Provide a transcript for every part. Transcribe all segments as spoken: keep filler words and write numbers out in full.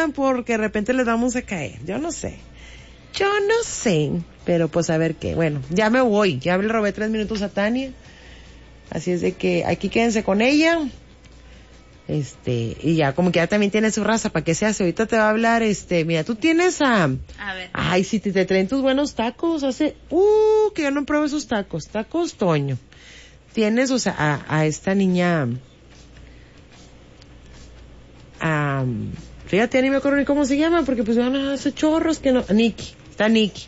será porque de repente les vamos a caer. Yo no sé. Yo no sé. Pero pues a ver qué. Bueno, ya me voy. Ya le robé tres minutos a Tania. Así es de que aquí quédense con ella. Este, y ya como que ya también tiene su raza, ¿para qué se hace? Ahorita te va a hablar, este, mira, tú tienes a... A ver. Ay, si te, te traen tus buenos tacos, hace... Uh, que yo no pruebo esos tacos. Tacos Toño. Tienes, o sea, a, a esta niña... A... Fíjate, ni me acuerdo ni cómo se llama, porque pues van a hacer chorros que no... Nikki. Está Nikki.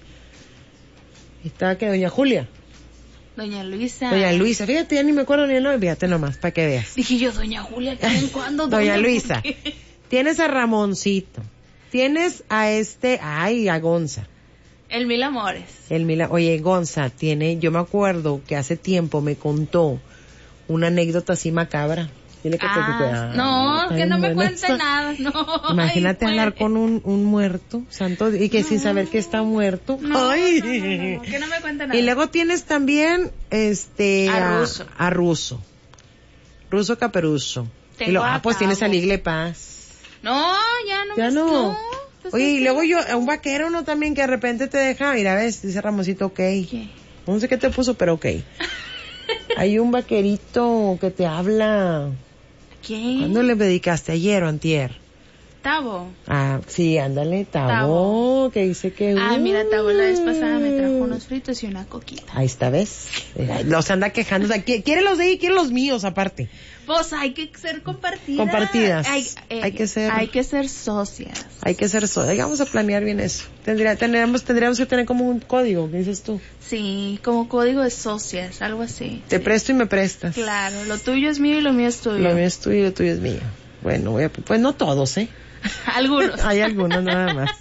Está que doña Julia. Doña Luisa. Doña Luisa, fíjate, ya ni me acuerdo ni el nombre, fíjate nomás, para que veas. Dije yo, Doña Julia, ¿qué en cuándo? Doña Luisa. Tienes a Ramoncito. Tienes a este, ay, a Gonza. El Mil Amores. El Mil, oye, Gonza tiene, yo me acuerdo que hace tiempo me contó una anécdota así macabra. Dile que ah, te, ah, no, que no me cuente esta. nada, no. Imagínate ay, hablar con un, un muerto, santo, y que no, sin saber que está muerto. No, ay. No, no, no, no, que no me cuente nada. Y luego tienes también, este, a, a Ruso. A Ruso. Ruso Caperuso. Tengo Y lo, a ah, pues tienes a Tavo. Ligle Paz. No, ya no. Ya me no. no pues Oye, y sí. luego yo, a un vaquero, ¿no? También que de repente te deja, mira, ves, dice Ramoncito, ok. ¿Qué? No sé qué te puso, pero ok. Hay un vaquerito que te habla. ¿Quién? ¿Cuándo le dedicaste? ¿Ayer o antier? Tavo. Ah, sí, ándale, Tavo, Tavo. que dice que... Ah, uh, mira, Tavo la vez pasada me trajo unos fritos y una coquita. Ahí está, ¿ves? Eh, Los anda quejando, o sea, qui- quiere los de ahí, quiere los míos aparte. Pues hay que ser compartidas. Compartidas. Hay, eh, Hay que ser- Hay que ser socias. Hay que ser eso, vamos a planear bien eso. Tendría, tendríamos, tendríamos que tener como un código, ¿qué dices tú? Sí, como código de socias, algo así. Te sí. presto y me prestas. Claro, lo tuyo es mío y lo mío es tuyo. Lo mío es tuyo y lo tuyo es mío. Bueno, voy a- pues no todos, ¿eh? Algunos. Hay algunos nada más.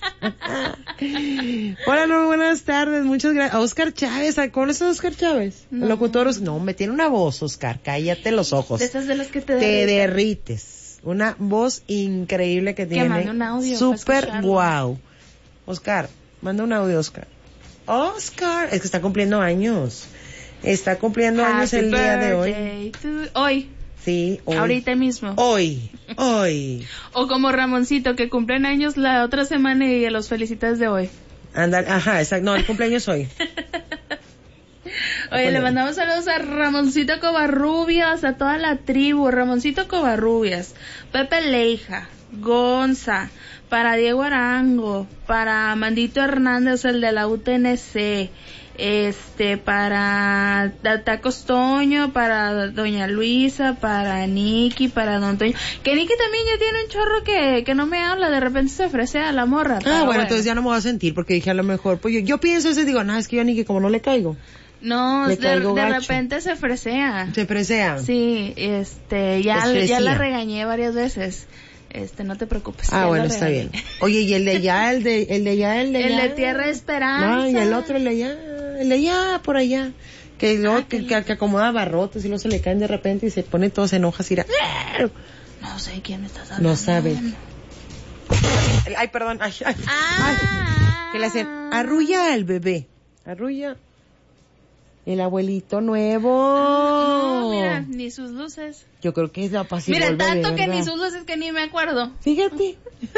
Hola, no, buenas tardes, muchas gracias. A Oscar Chávez, ¿conoces a Oscar Chávez? No. El locutor, no, me tiene una voz, Oscar, cállate los ojos. De esas de las que te Te derriten. derrites. Una voz increíble que tiene. mande un audio para Súper escucharlo. guau. Oscar, manda un audio, Oscar. Oscar, es que está cumpliendo años. Está cumpliendo años Happy el día de hoy. birthday to- Hoy. Sí, hoy. Ahorita mismo. Hoy, hoy. O como Ramoncito, que cumplen años la otra semana y los felicitas de hoy. Anda, ajá, exacto. No, el cumpleaños hoy. Oye, le mandamos saludos a Ramoncito Covarrubias, a toda la tribu, Ramoncito Covarrubias, Pepe Leija, Gonza, para Diego Arango, para Mandito Hernández, el de la U T N C, este, para Tacos Toño, para Doña Luisa, para Nikki, para Don Toño, que Nikki también ya tiene un chorro que, que no me habla, de repente se ofrece a la morra. Ah, pero bueno, bueno, entonces ya no me voy a sentir porque dije a lo mejor, pues yo, yo pienso eso y digo, no, es que yo ni que como no le caigo. No, le de, caigo de gacho. repente se ofrecea. Se presea. Sí, este, ya, Ofrecía. ya la regañé varias veces. Este, no te preocupes. Ah, ya bueno, la está regañé. bien. Oye, y el de allá, el de, el de allá, el de El allá. de Tierra de Esperanza. No, y el otro, el de allá, el de allá, por allá. Que luego, Ah, que, qué que, que acomoda barrotes y luego se le caen de repente y se pone todo, se enoja así. No sé quién me estás hablando. No sabe. Ay, perdón, ay, ay, ay. Ah. Que le hacen, arrulla al bebé, arrulla el abuelito nuevo. No, mira, ni sus luces. Yo creo que es la pasión. Mira, tanto que ni sus luces que ni me acuerdo. Fíjate.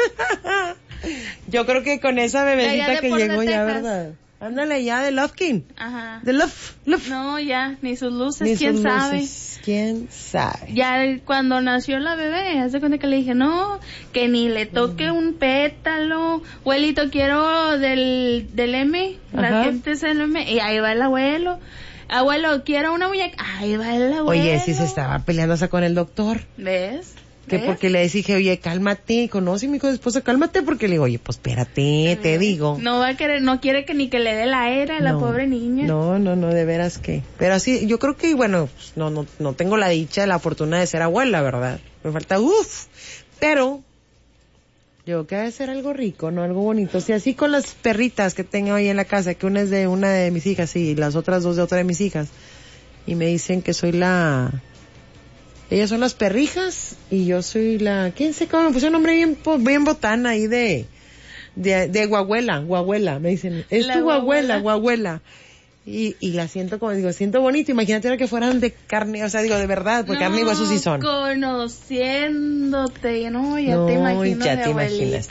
Yo creo que con esa De bebecita allá de que Port de llegó ya, Texas. ¿verdad? Ándale ya, de Lofkin. Ajá. De Lof, Lof. No, ya, ni sus luces, Ni quién sus sabe. luces. ¿Quién sabe? Ya cuando nació la bebé, haz de cuenta que le dije, no, que ni le toque un pétalo. Abuelito, quiero del, del M, Ajá. la gente es el M, y ahí va el abuelo. Abuelo, quiero una muñeca, ahí va el abuelo. Oye, si se estaba peleando hasta con el doctor. ¿Ves? Que ¿Ves? porque le dije, oye, cálmate. Conoce mi hijo de esposa, cálmate. Porque le digo, oye, pues espérate, te digo. No va a querer, no quiere que ni que le dé la aire a la No, pobre niña. No, no, no, de veras que. Pero así, yo creo que, bueno, pues, no, no, no tengo la dicha, la fortuna de ser abuela, ¿verdad? Me falta, uff. Pero, yo que ha de ser algo rico, ¿no? Algo bonito. O sea, así con las perritas que tengo ahí en la casa, que una es de una de mis hijas y las otras dos de otra de mis hijas. Y me dicen que soy la... Ellas son las perrijas y yo soy la... ¿Quién sé cómo? Me puse un nombre bien, po- bien botana ahí de... De, de guaguela, guaguela, me dicen. Es La tu guaguela, guaguela. guaguela. Y, y la siento como, digo, siento bonito. Imagínate ahora que fueran de carne, o sea, digo, de verdad, porque carne y huesos sí son. Conociéndote, no, ya No, te imagino ya de te abuelita. imaginas.